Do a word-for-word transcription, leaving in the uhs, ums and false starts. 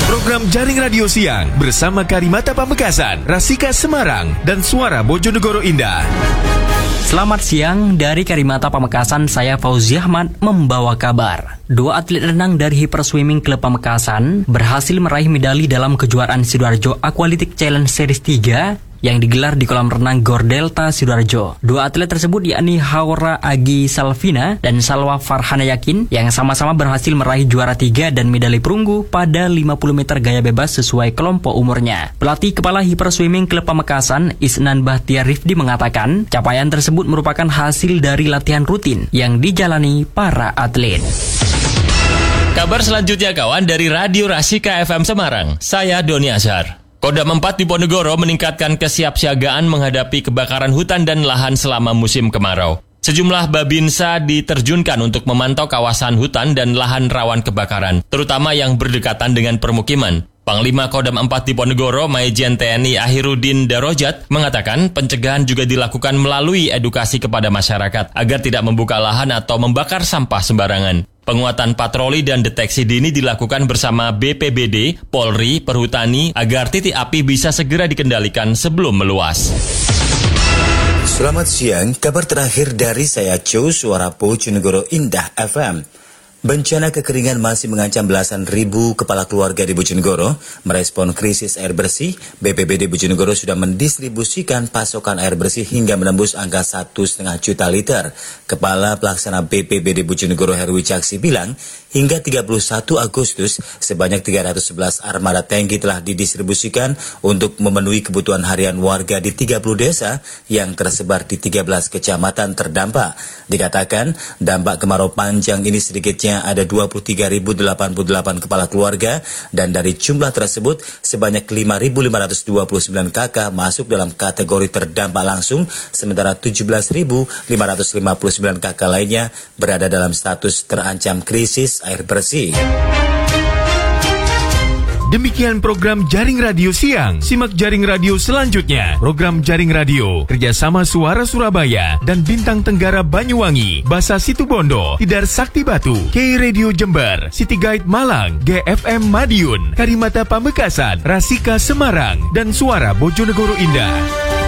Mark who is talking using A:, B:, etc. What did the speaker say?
A: Program Jaring Radio Siang bersama Karimata Pamekasan, Rasika Semarang, dan Suara Bojonegoro Indah.
B: Selamat siang, dari Karimata Pamekasan, saya Fauzi Ahmad membawa kabar. Dua atlet renang dari Hyper Swimming Club Pamekasan berhasil meraih medali dalam kejuaraan Sidoarjo Aquatic Challenge Series tiga yang digelar di kolam renang Gor Delta Sidoarjo. Dua atlet tersebut yakni Haura Agi Salvina dan Salwa Farhana Yakin yang sama-sama berhasil meraih juara tiga dan medali perunggu pada lima puluh meter gaya bebas sesuai kelompok umurnya. Pelatih Kepala Hyper Swimming Club Pamekasan, Isnan Bahtiar Rifdi, mengatakan capaian tersebut merupakan hasil dari latihan rutin yang dijalani para atlet.
C: Kabar selanjutnya kawan dari Radio Rasika F M Semarang. Saya Doni Azhar. Kodam empat Diponegoro meningkatkan kesiapsiagaan menghadapi kebakaran hutan dan lahan selama musim kemarau. Sejumlah babinsa diterjunkan untuk memantau kawasan hutan dan lahan rawan kebakaran, terutama yang berdekatan dengan permukiman. Panglima Kodam empat Diponegoro, Majen T N I Ahirudin Darojat, mengatakan pencegahan juga dilakukan melalui edukasi kepada masyarakat agar tidak membuka lahan atau membakar sampah sembarangan. Penguatan patroli dan deteksi dini dilakukan bersama B P B D, Polri, Perhutani agar titik api bisa segera dikendalikan sebelum meluas.
D: Selamat siang, kabar terakhir dari saya Cho, Suara Bojonegoro Indah F M. Bencana kekeringan masih mengancam belasan ribu kepala keluarga di Bojonegoro. Merespon krisis air bersih, B P B D Bojonegoro sudah mendistribusikan pasokan air bersih hingga menembus angka satu koma lima juta liter. Kepala Pelaksana B P B D Bojonegoro Herwi Caksi bilang, hingga tiga puluh satu Agustus, sebanyak tiga ratus sebelas armada tangki telah didistribusikan untuk memenuhi kebutuhan harian warga di tiga puluh desa yang tersebar di tiga belas kecamatan terdampak. Dikatakan, dampak kemarau panjang ini sedikitnya ada dua puluh tiga ribu delapan puluh delapan kepala keluarga, dan dari jumlah tersebut sebanyak lima ribu lima ratus dua puluh sembilan kakak masuk dalam kategori terdampak langsung, sementara tujuh belas ribu lima ratus lima puluh sembilan kakak lainnya berada dalam status terancam krisis air bersih.
A: Demikian program Jaring Radio Siang. Simak Jaring Radio selanjutnya. Program Jaring Radio kerjasama Suara Surabaya dan Bintang Tenggara Banyuwangi, Basa Situbondo, Tidar Sakti Batu, K Radio Jember, City Guide Malang, G F M Madiun, Karimata Pamekasan, Rasika Semarang, dan Suara Bojonegoro Indah.